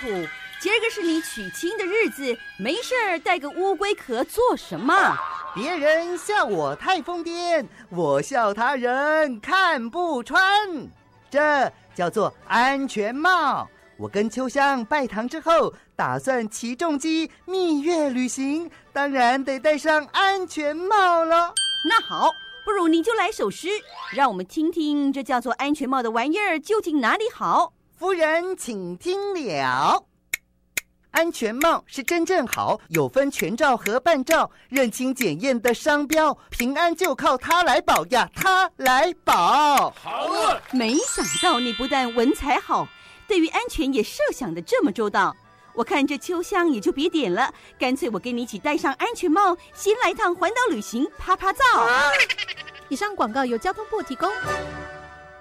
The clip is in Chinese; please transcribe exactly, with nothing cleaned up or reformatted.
虎，今儿个是你娶亲的日子，没事儿带个乌龟壳做什么？ 别人笑我太疯癫，我笑他人看不穿。这叫做安全帽。我跟秋香拜堂之后，打算骑重机蜜月旅行，当然得戴上安全帽了。 那好，不如你就来首诗，让我们听听这叫做安全帽的玩意儿究竟哪里好。 夫人请听了，安全帽是真正好，有分全罩和半罩，认清检验的商标，平安就靠它来保呀，它来保。 好了， 没想到你不但文采好，对于安全也设想的这么周到。我看这秋香也就别点了，干脆我跟你一起戴上安全帽，先来趟环岛旅行，拍拍照。 以上广告由交通部提供。